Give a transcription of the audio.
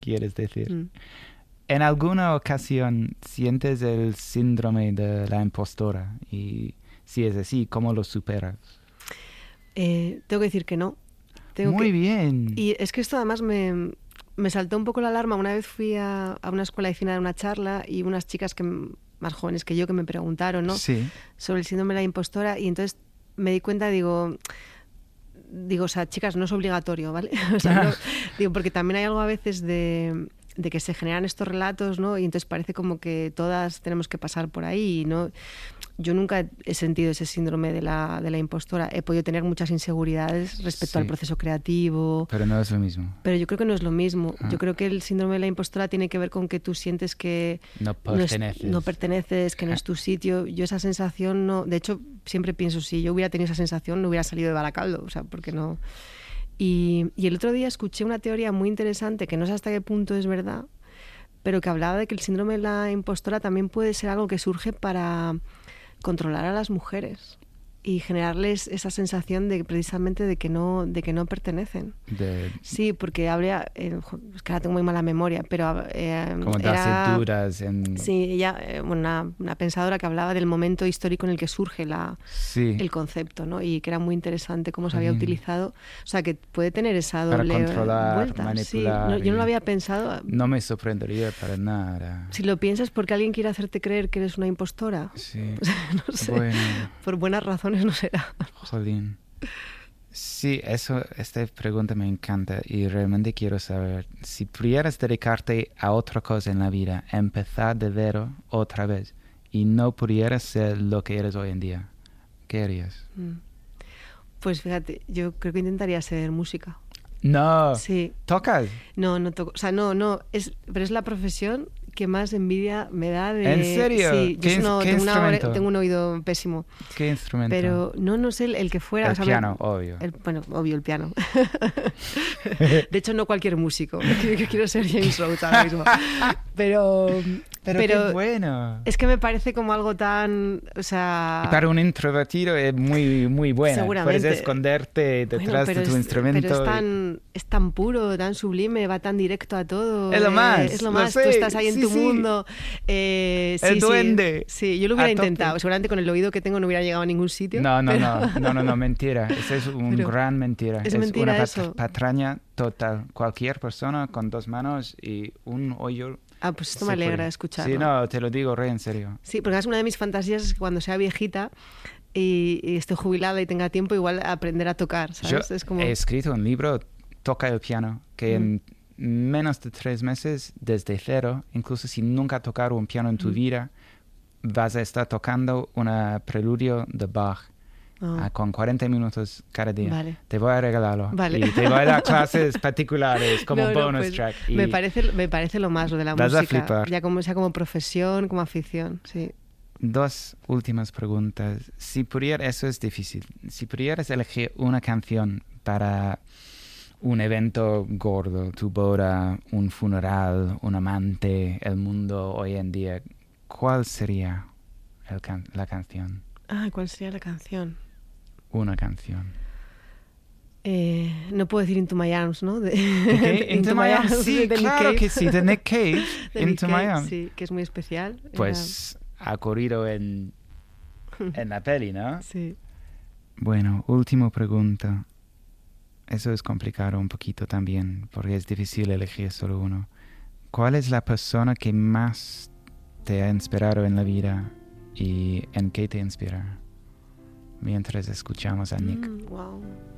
quieres decir. ¿En alguna ocasión sientes el síndrome de la impostora? Y si es así, ¿cómo lo superas? Tengo que decir que no. Muy bien. Y es que esto además me saltó un poco la alarma. Una vez fui a una escuela de cine a dar una charla y unas chicas más jóvenes que yo que me preguntaron, ¿no? Sí. Sobre el síndrome de la impostora, y entonces me di cuenta, digo, o sea, chicas, no es obligatorio, ¿vale? O sea, no, digo, porque también hay algo a veces de que se generan estos relatos, ¿no? Y entonces parece como que todas tenemos que pasar por ahí, ¿no? Yo nunca he sentido ese síndrome de la impostora. He podido tener muchas inseguridades respecto al proceso creativo. Pero no es lo mismo. Pero yo creo que no es lo mismo. Yo creo que el síndrome de la impostora tiene que ver con que tú sientes que no perteneces, que no es tu sitio. Yo esa sensación no... De hecho, siempre pienso, si yo hubiera tenido esa sensación, no hubiera salido de Baracaldo. O sea, porque no... Y el otro día escuché una teoría muy interesante, que no sé hasta qué punto es verdad, pero que hablaba de que el síndrome de la impostora también puede ser algo que surge para controlar a las mujeres y generarles esa sensación de precisamente de que no pertenecen. Sí, porque habría... es que ahora tengo muy mala memoria, pero... como darse duras en... Sí, ella, una pensadora que hablaba del momento histórico en el que surge el concepto, ¿no? Y que era muy interesante cómo se había utilizado. O sea, que puede tener esa doble para controlar, vuelta. manipular. Sí, yo no lo había pensado. No me sorprendería para nada. Si lo piensas, porque alguien quiere hacerte creer que eres una impostora. Sí. O sea, no sé. Bueno. Por buenas razones no será. Jolín. Sí, esta pregunta me encanta y realmente quiero saber, si pudieras dedicarte a otra cosa en la vida, empezar de cero otra vez, y no pudieras ser lo que eres hoy en día, ¿qué harías? Pues fíjate, yo creo que intentaría hacer música. No. Sí. ¿Tocas? No toco. O sea, pero es la profesión que más envidia me da de... ¿En serio? Sí, ¿Qué instrumento? Tengo un oído pésimo. ¿Qué instrumento? Pero no sé el que fuera. El piano, obvio. Obvio, el piano. De hecho, no cualquier músico. Quiero ser James Rhodes ahora mismo. Pero qué bueno. Es que me parece como algo tan... O sea... Y para un introvertido es muy, muy bueno. Seguramente. Puedes esconderte detrás de tu instrumento. Pero es tan puro, tan sublime, va tan directo a todo. Es lo más. Es lo más. Tú estás ahí en tu mundo. El duende. Sí, yo lo hubiera intentado. Seguramente con el oído que tengo no hubiera llegado a ningún sitio. No, mentira. Eso es gran mentira. Es mentira una eso. patraña total. Cualquier persona con 2 manos y un oído... Ah, pues esto me alegra escucharlo. Sí, no, te lo digo en serio. Sí, porque es una de mis fantasías es que cuando sea viejita y esté jubilada y tenga tiempo, igual aprender a tocar, ¿sabes? Yo he escrito un libro, Toca el piano, que en menos de 3 meses, desde cero, incluso si nunca has tocado un piano en tu vida, vas a estar tocando un preludio de Bach. Con 40 minutos cada día. Vale. Te voy a regalarlo. Vale. Y te voy a dar clases particulares como bonus pues, track. Y me parece lo más, lo de la vas música. A flipar. Ya sea como profesión, como afición, sí. 2 últimas preguntas. Eso es difícil. Si pudieras elegir una canción para un evento gordo, tu boda, un funeral, un amante, el mundo hoy en día, ¿cuál sería la canción? ¿Cuál sería la canción? Una canción. No puedo decir Into My Arms, ¿no? Into My Arms, sí, claro que sí, de Nick Cave. Into My Arms. Sí, que es muy especial. Pues ha corrido en la peli, ¿no? Sí. Bueno, última pregunta. Eso es complicado un poquito también, porque es difícil elegir solo uno. ¿Cuál es la persona que más te ha inspirado en la vida y en qué te inspira? Mientras escuchamos a Nick. Wow.